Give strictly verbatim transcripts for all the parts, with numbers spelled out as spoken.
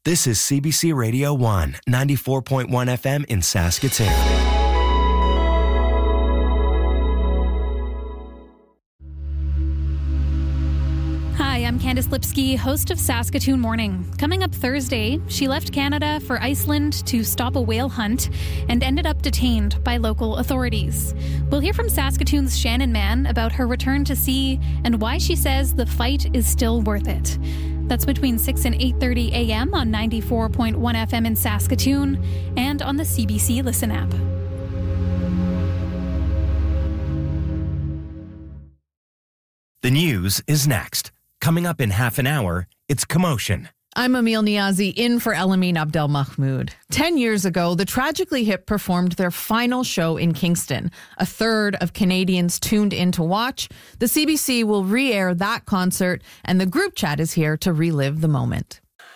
This is C B C Radio one, ninety-four point one F M in Saskatoon. Hi, I'm Candice Lipsky, host of Saskatoon Morning. Coming up Thursday, she left Canada for Iceland to stop a whale hunt and ended up detained by local authorities. We'll hear from Saskatoon's Shannon Mann about her return to sea and why she says the fight is still worth it. That's between six and eight thirty a.m. on ninety-four point one F M in Saskatoon and on the C B C Listen app. The news is next. Coming up in half an hour, it's Commotion. I'm Emil Niazi, in for Elamine Abdel Mahmoud. Ten years ago, the Tragically Hip performed their final show in Kingston. A third of Canadians tuned in to watch. The C B C will re-air that concert, and the group chat is here to relive the moment.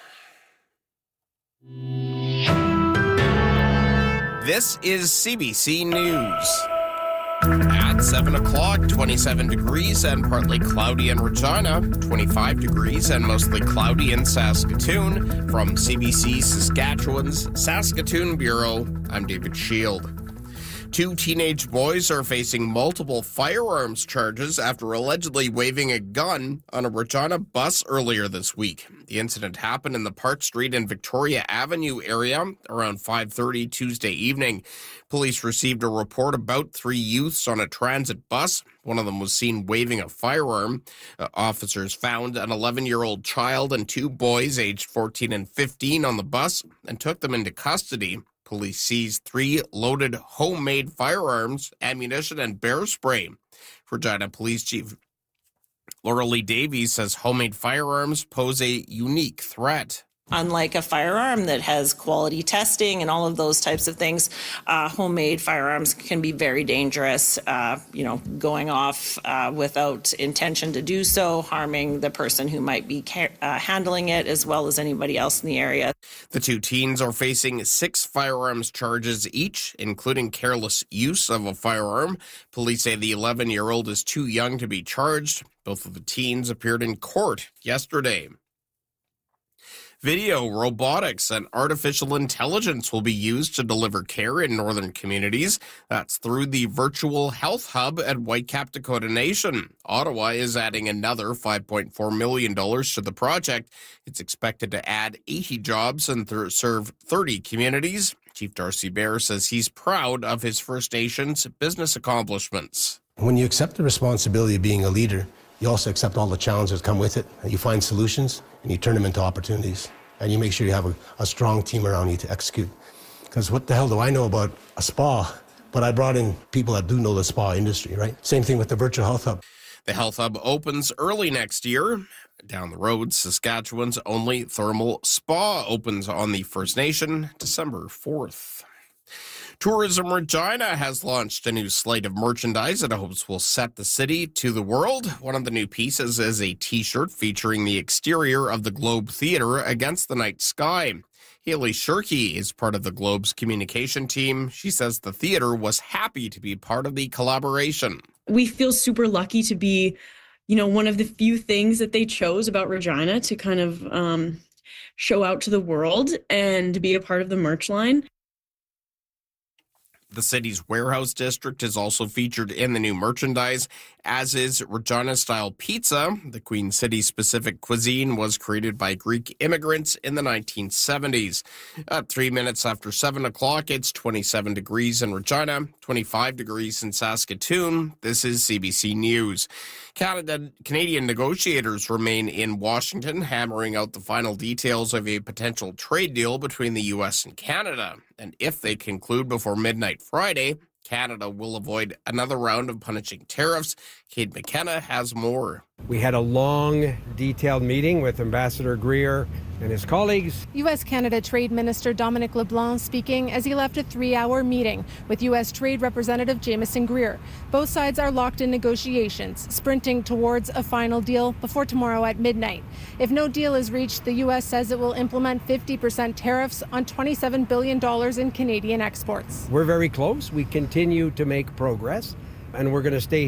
This is C B C News. At seven o'clock, twenty-seven degrees and partly cloudy in Regina, twenty-five degrees and mostly cloudy in Saskatoon. From C B C Saskatchewan's Saskatoon Bureau, I'm David Shield. Two teenage boys are facing multiple firearms charges after allegedly waving a gun on a Regina bus earlier this week. The incident happened in the Park Street and Victoria Avenue area around five thirty Tuesday evening. Police received a report about three youths on a transit bus. One of them was seen waving a firearm. Uh, officers found an eleven-year-old child and two boys aged fourteen and fifteen on the bus and took them into custody. Police seized three loaded homemade firearms, ammunition, and bear spray. Regina Police Chief Laura Lee Davies says homemade firearms pose a unique threat. Unlike a firearm that has quality testing and all of those types of things, uh, homemade firearms can be very dangerous, uh, you know, going off uh, without intention to do so, harming the person who might be ca- uh, handling it as well as anybody else in the area. The two teens are facing six firearms charges each, including careless use of a firearm. Police say the eleven-year-old is too young to be charged. Both of the teens appeared in court yesterday. Video, robotics, and artificial intelligence will be used to deliver care in northern communities. That's through the virtual health hub at Whitecap Dakota Nation. Ottawa is adding another five point four million dollars to the project. It's expected to add eighty jobs and th- serve thirty communities. Chief Darcy Bear says he's proud of his First Nations business accomplishments. When you accept the responsibility of being a leader, you also accept all the challenges that come with it. You find solutions and you turn them into opportunities. And you make sure you have a, a strong team around you to execute. Because what the hell do I know about a spa? But I brought in people that do know the spa industry, right? Same thing with the virtual health hub. The health hub opens early next year. Down the road, Saskatchewan's only thermal spa opens on the First Nation December fourth. Tourism Regina has launched a new slate of merchandise it hopes will set the city to the world. One of the new pieces is a T-shirt featuring the exterior of the Globe Theatre against the night sky. Haley Shirky is part of the Globe's communication team. She says the theatre was happy to be part of the collaboration. We feel super lucky to be, you know, one of the few things that they chose about Regina to kind of um, show out to the world and to be a part of the merch line. The city's warehouse district is also featured in the new merchandise, as is Regina-style pizza. The Queen City-specific cuisine was created by Greek immigrants in the nineteen seventies. At three minutes after seven o'clock, it's twenty-seven degrees in Regina, twenty-five degrees in Saskatoon. This is C B C News. Canada, Canadian negotiators remain in Washington, hammering out the final details of a potential trade deal between the U S and Canada. And if they conclude before midnight Friday, Canada will avoid another round of punishing tariffs. Cade McKenna has more. We had a long, detailed meeting with Ambassador Greer and his colleagues. U S-Canada Trade Minister Dominic LeBlanc speaking as he left a three-hour meeting with U S Trade Representative Jamieson Greer. Both sides are locked in negotiations, sprinting towards a final deal before tomorrow at midnight. If no deal is reached, the U S says it will implement fifty percent tariffs on twenty-seven billion dollars in Canadian exports. We're very close. We continue to make progress, and we're going to stay